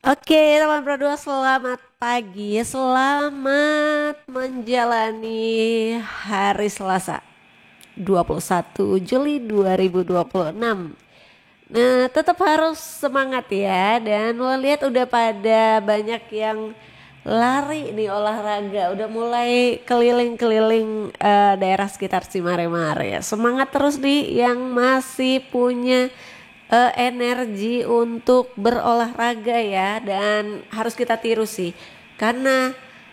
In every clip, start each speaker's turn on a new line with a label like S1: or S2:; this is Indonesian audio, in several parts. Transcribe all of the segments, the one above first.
S1: Oke, teman Pro 2, selamat pagi. Selamat menjalani hari Selasa, 21 Juli 2026. Nah, tetap harus semangat ya. Dan lo lihat udah pada banyak yang lari nih olahraga. Udah mulai keliling-keliling daerah sekitar Mare. Semangat terus nih yang masih punya energi untuk berolahraga ya, dan harus kita tiru sih karena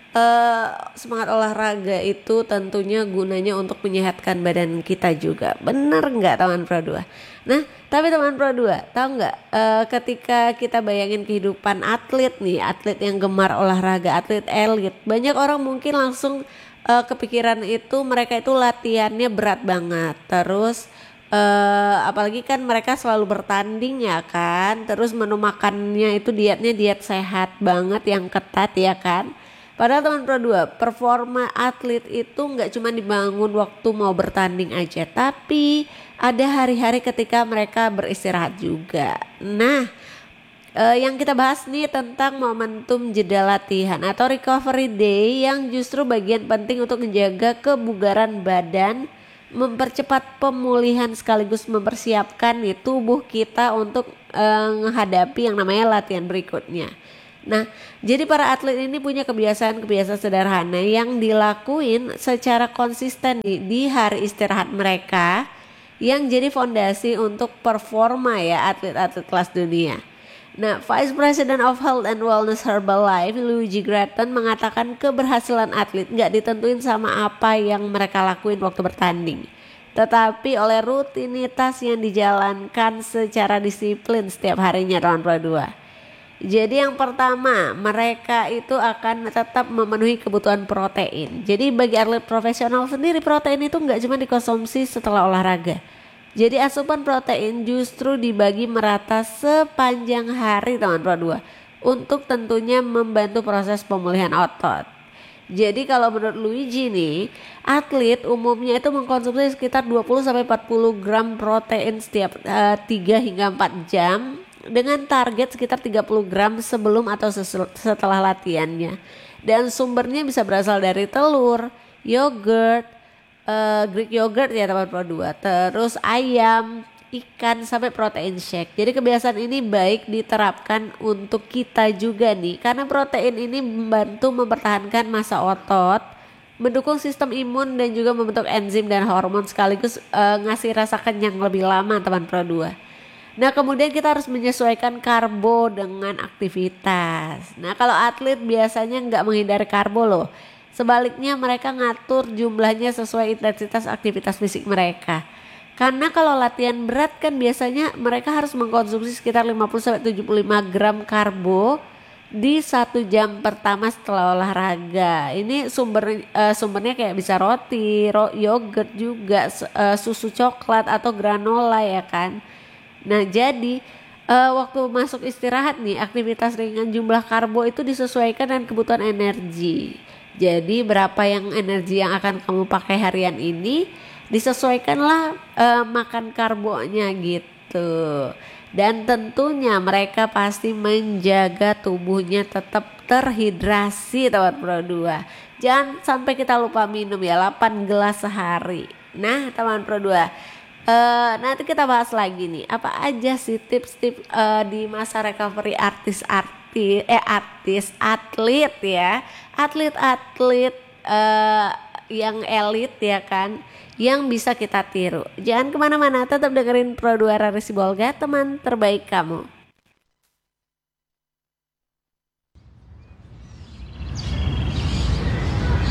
S1: semangat olahraga itu tentunya gunanya untuk menyehatkan badan kita juga, bener nggak teman Pro 2? Nah, tapi teman Pro 2 tahu nggak, ketika kita bayangin kehidupan atlet nih, atlet yang gemar olahraga, atlet elit, banyak orang mungkin langsung kepikiran itu mereka itu latihannya berat banget, terus apalagi kan mereka selalu bertanding ya kan, terus menu makannya itu dietnya diet sehat banget yang ketat ya kan. Padahal teman Pro 2, performa atlet itu nggak cuma dibangun waktu mau bertanding aja, tapi ada hari-hari ketika mereka beristirahat juga. Nah, yang kita bahas nih tentang momentum jeda latihan atau recovery day, yang justru bagian penting untuk menjaga kebugaran badan, mempercepat pemulihan sekaligus mempersiapkan nih tubuh kita untuk menghadapi yang namanya latihan berikutnya. Nah, jadi para atlet ini punya kebiasaan-kebiasaan sederhana yang dilakuin secara konsisten di hari istirahat mereka, yang jadi fondasi untuk performa ya atlet-atlet kelas dunia. Nah, Vice President of Health and Wellness Herbalife, Luigi Gratton, mengatakan keberhasilan atlet nggak ditentuin sama apa yang mereka lakuin waktu bertanding, tetapi oleh rutinitas yang dijalankan secara disiplin setiap harinya, tahun Pro 2. Jadi yang pertama, mereka itu akan tetap memenuhi kebutuhan protein. Jadi bagi atlet profesional sendiri, protein itu nggak cuma dikonsumsi setelah olahraga. Jadi asupan protein justru dibagi merata sepanjang hari, teman Pro 2, untuk tentunya membantu proses pemulihan otot. Jadi kalau menurut Luigi nih, atlet umumnya itu mengkonsumsi sekitar 20-40 gram protein setiap 3 hingga 4 jam, dengan target sekitar 30 gram sebelum atau setelah latihannya. Dan sumbernya bisa berasal dari telur, yogurt, Greek yogurt ya teman Pro 2, terus ayam, ikan, sampai protein shake. Jadi kebiasaan ini baik diterapkan untuk kita juga nih, karena protein ini membantu mempertahankan massa otot, mendukung sistem imun, dan juga membentuk enzim dan hormon, sekaligus ngasih rasa kenyang lebih lama, teman Pro 2. Nah, kemudian kita harus menyesuaikan karbo dengan aktivitas. Nah, kalau atlet biasanya nggak menghindari karbo loh. Sebaliknya mereka ngatur jumlahnya sesuai intensitas aktivitas fisik mereka. Karena kalau latihan berat kan biasanya mereka harus mengkonsumsi sekitar 50-75 gram karbo di 1 jam pertama setelah olahraga. Ini sumbernya kayak bisa roti, yogurt juga, susu coklat atau granola ya kan. Nah, jadi waktu masuk istirahat nih, aktivitas ringan, jumlah karbo itu disesuaikan dengan kebutuhan energi. Jadi berapa yang energi yang akan kamu pakai harian ini, disesuaikanlah makan karbonya gitu. Dan tentunya mereka pasti menjaga tubuhnya tetap terhidrasi, teman Pro 2. Jangan sampai kita lupa minum ya, 8 gelas sehari. Nah, teman Pro 2, nanti kita bahas lagi nih apa aja sih tips-tips di masa recovery atlet ya, atlet-atlet yang elit ya kan, yang bisa kita tiru. Jangan kemana-mana, tetap dengerin Pro 2 Rarisi Bolga, teman terbaik kamu.